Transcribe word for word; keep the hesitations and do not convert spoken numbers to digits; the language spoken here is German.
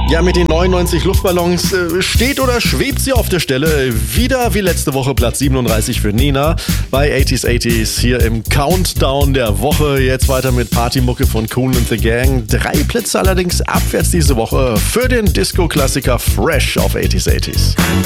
Ja, mit den neunundneunzig Luftballons äh, steht oder schwebt sie auf der Stelle. Wieder wie letzte Woche Platz siebenunddreißig für Nina bei achtziger achtziger hier im Countdown der Woche. Jetzt weiter mit Partymucke von Kool and the Gang. Drei Plätze allerdings abwärts diese Woche für den Disco-Klassiker Fresh auf achtziger achtziger.